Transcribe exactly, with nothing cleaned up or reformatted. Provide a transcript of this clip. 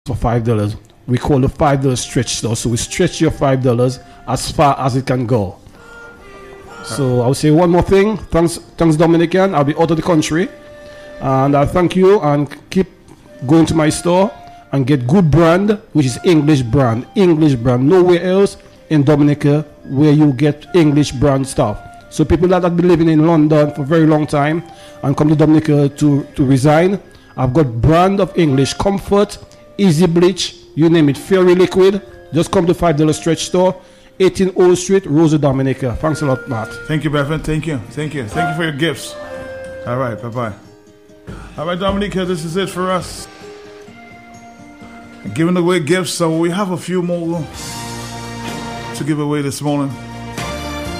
for five dollars. We call the five dollar stretch store. So we stretch your five dollars as far as it can go. So I will say one more thing. Thanks, thanks Dominican. I'll be out of the country, and I thank you and keep going to my store and get good brand, which is English brand. English brand. Nowhere else in Dominica where you get English brand stuff. So people that have been living in London for a very long time and come to Dominica to, to resign, I've got brand of English, Comfort, Easy Bleach, you name it, Fairy Liquid. Just come to five dollar Stretch Store, eighteen Old Street, Rosa, Dominica. Thanks a lot, Matt. Thank you, Bethany. Thank you. Thank you. Thank you for your gifts. All right, bye-bye. All right, Dominica, this is it for us. Giving away gifts, so we have a few more to give away this morning.